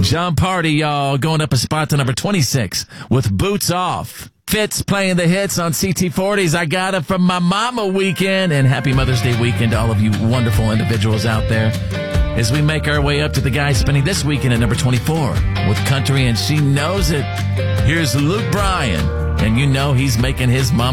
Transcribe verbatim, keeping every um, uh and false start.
John Party, y'all, going up a spot to number twenty-six with Boots Off. Fitz playing the hits on C T forties. I got it from my mama weekend. And happy Mother's Day weekend to all of you wonderful individuals out there. As we make our way up to the guy spinning this weekend at number twenty-four with Country and She Knows It. Here's Luke Bryan. And you know he's making his mama